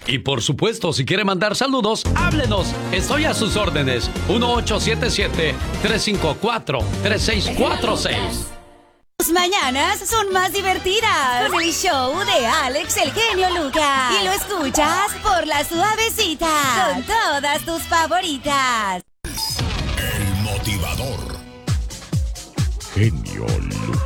Y por supuesto, si quiere mandar saludos, háblenos. Estoy a sus órdenes. 1877-354-3646. Tus mañanas son más divertidas con el show de Alex el genio Lucas. Y lo escuchas por La Suavecita con todas tus favoritas. El motivador. Genio Lucas.